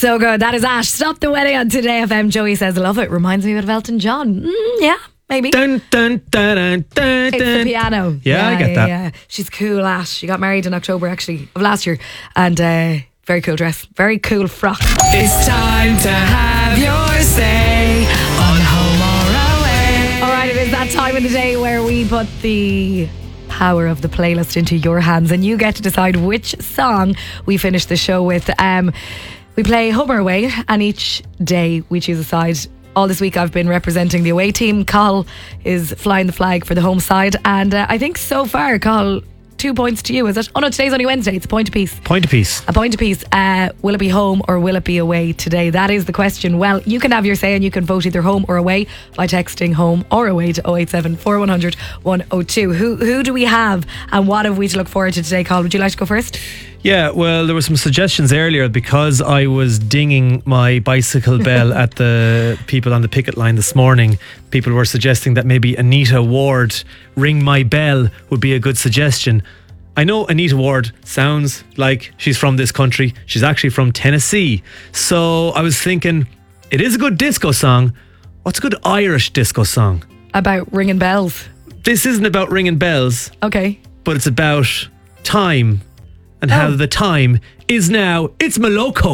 So good. That is Ash. Stop the Wedding on Today FM. Joey says, love it. Reminds me of Elton John. Yeah, maybe. Dun, dun, dun, dun, dun, It's the piano. Yeah, I get that. Yeah. She's cool, Ash. She got married in October, actually, of last year. And very cool dress. Very cool frock. It's time to have your say on Home or Away. All right, it is that time of the day where we put the power of the playlist into your hands and you get to decide which song we finish the show with. We play Home or Away, and each day we choose a side. All this week I've been representing the away team. Carl is flying the flag for the home side, and I think so far, Carl, 2 points to you, is it? Oh no, today's only Wednesday. It's a point apiece. Point apiece. A point apiece. Will it be home or will it be away today? That is the question. Well, you can have your say and you can vote either home or away by texting home or away to 087 4100 102. Who do we have and what have we to look forward to today, Carl? Would you like to go first? Yeah, well, there were some suggestions earlier because I was dinging my bicycle bell at the people on the picket line this morning. People were suggesting that maybe Anita Ward, Ring My Bell, would be a good suggestion. I know Anita Ward sounds like she's from this country. She's actually from Tennessee. So I was thinking, it is a good disco song. What's a good Irish disco song? About ringing bells. This isn't about ringing bells. Okay. But it's about time and how the time is now. It's Moloko.